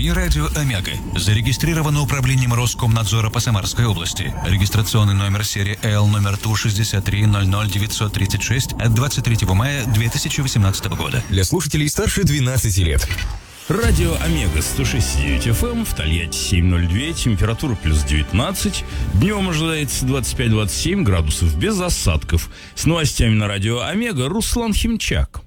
И радио «Омега» зарегистрировано управлением Роскомнадзора по Самарской области. Регистрационный номер серии L номер ТУ-6300936 от 23 мая 2018 года. Для слушателей старше 12 лет. Радио «Омега» 106,9 FM, в Тольятти 7:02, температура плюс 19, днем ожидается 25-27 градусов без осадков. С новостями на радио «Омега» Руслан Химчак.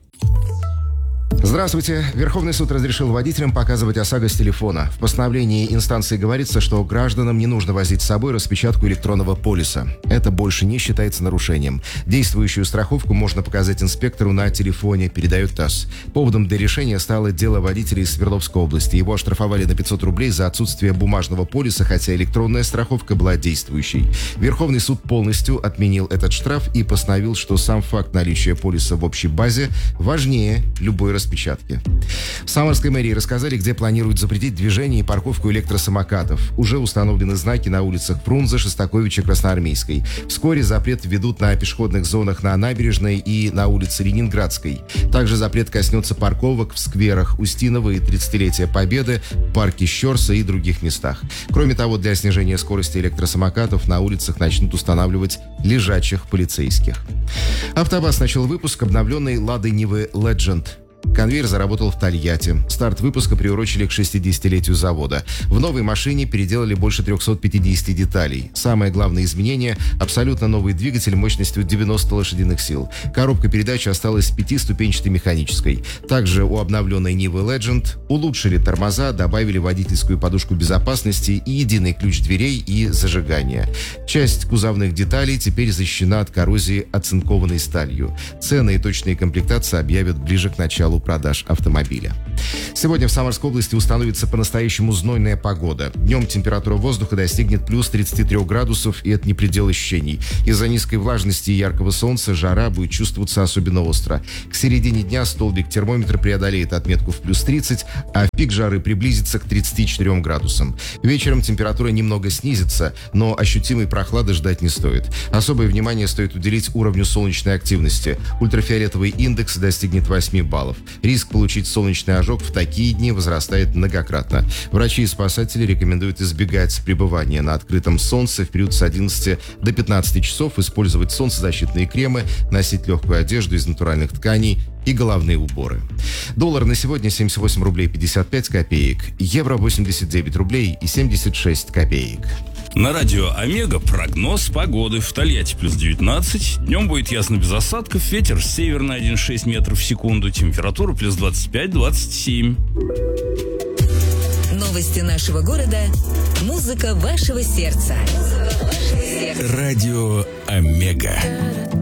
Здравствуйте. Верховный суд разрешил водителям показывать ОСАГО с телефона. В постановлении инстанции говорится, что гражданам не нужно возить с собой распечатку электронного полиса. Это больше не считается нарушением. Действующую страховку можно показать инспектору на телефоне, передает ТАСС. Поводом для решения стало дело водителя из Свердловской области. Его оштрафовали на 500 рублей за отсутствие бумажного полиса, хотя электронная страховка была действующей. Верховный суд полностью отменил этот штраф и постановил, что сам факт наличия полиса в общей базе важнее любой распечатки. В Самарской мэрии рассказали, где планируют запретить движение и парковку электросамокатов. Уже установлены знаки на улицах Фрунзе, Шостаковича, Красноармейской. Вскоре запрет введут на пешеходных зонах на Набережной и на улице Ленинградской. Также запрет коснется парковок в скверах Устинова и 30-летия Победы, парке Щорса и других местах. Кроме того, для снижения скорости электросамокатов на улицах начнут устанавливать лежачих полицейских. АвтоВАЗ начал выпуск обновленной «Лады Нивы Legend». Конвейер заработал в Тольятти. Старт выпуска приурочили к 60-летию завода. В новой машине переделали больше 350 деталей. Самое главное изменение – абсолютно новый двигатель мощностью 90 лошадиных сил. Коробка передач осталась 5-ступенчатой механической. Также у обновленной Нивы Legend улучшили тормоза, добавили водительскую подушку безопасности и единый ключ дверей и зажигания. Часть кузовных деталей теперь защищена от коррозии оцинкованной сталью. Цены и точные комплектации объявят ближе к началу продаж автомобиля. Сегодня в Самарской области установится по-настоящему знойная погода. Днем температура воздуха достигнет плюс 33 градусов, и это не предел ощущений. Из-за низкой влажности и яркого солнца жара будет чувствоваться особенно остро. К середине дня столбик термометра преодолеет отметку в плюс 30, а в пик жары приблизится к 34 градусам. Вечером температура немного снизится, но ощутимой прохлады ждать не стоит. Особое внимание стоит уделить уровню солнечной активности. Ультрафиолетовый индекс достигнет 8 баллов. Риск получить солнечный ожог в такие дни возрастает многократно. Врачи и спасатели рекомендуют избегать пребывания на открытом солнце в период с 11 до 15 часов, использовать солнцезащитные кремы, носить легкую одежду из натуральных тканей и головные уборы. Доллар на сегодня 78 рублей 55 копеек, евро 89 рублей и 76 копеек. На радио «Омега» прогноз погоды. В Тольятти плюс 19. Днем будет ясно без осадков. Ветер северный 1,6 метров в секунду. Температура плюс 25-27. Новости нашего города. Музыка вашего сердца. Радио «Омега».